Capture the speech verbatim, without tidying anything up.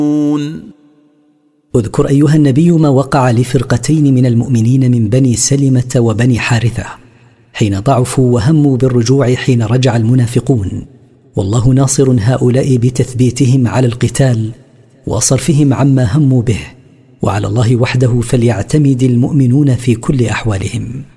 اذكر أيها النبي ما وقع لفرقتين من المؤمنين من بني سلمة وبني حارثة حين ضعفوا وهموا بالرجوع حين رجع المنافقون، والله ناصر هؤلاء بتثبيتهم على القتال وصرفهم عما هموا به، وعلى الله وحده فليعتمد المؤمنون في كل أحوالهم.